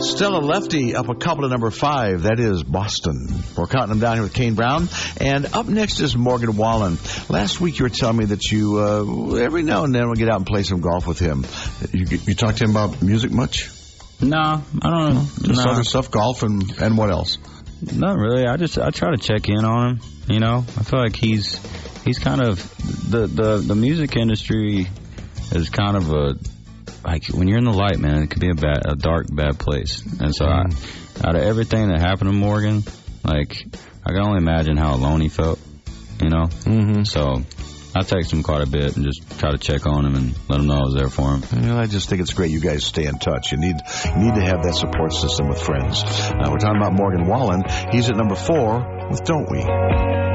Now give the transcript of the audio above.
Still a lefty up a couple of number 5. That is Boston. We're counting them down here with Kane Brown. And up next is Morgan Wallen. Last week you were telling me that you, every now and then, will get out and play some golf with him. You talk to him about music much? No, I don't know. Just other stuff, golf, and what else? Not really. I try to check in on him. You know, I feel like he's kind of the music industry is kind of a, like, when you're in the light, man, it could be a dark, bad place. And so out of everything that happened to Morgan, like, I can only imagine how alone he felt, you know? Mm-hmm. So I text him quite a bit and just try to check on him and let him know I was there for him. Well, I just think it's great you guys stay in touch. You need to have that support system with friends. We're talking about Morgan Wallen. He's at number 4 with Don't We?